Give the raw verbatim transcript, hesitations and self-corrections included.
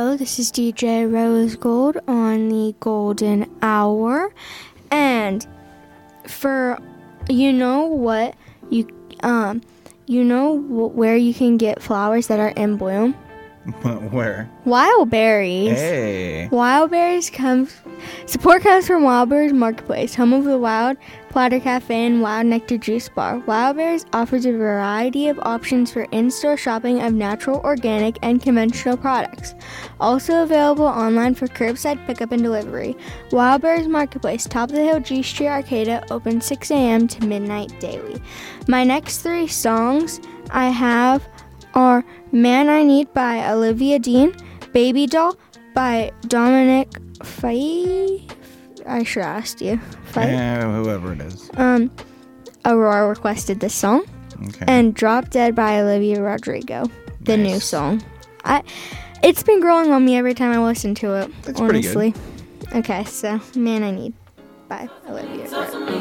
Hello, this is D J Rose Gold on the Golden Hour. And for, you know what, you um, you know wh- where you can get flowers that are in bloom? Where? Wild berries. Hey. Wild berries comes. Support comes from Wild Berries Marketplace, home of the Wild Platter Cafe and Wild Nectar Juice Bar. Wild Berries offers a variety of options for in-store shopping of natural, organic, and conventional products. Also available online for curbside pickup and delivery. Wild Berries Marketplace, top of the hill, G Street, Arcata, open six a.m. to midnight daily. My next three songs I have are Man I Need by Olivia Dean, Baby Doll by Dominic Fife. I should have asked you. Fife? Yeah, whoever it is. Um, Aurora requested this song. Okay. And Drop Dead by Olivia Rodrigo, the Nice. new song. I, it's been growing on me every time I listen to it, That's pretty good. honestly. Okay, so Man I Need by Olivia Rodrigo.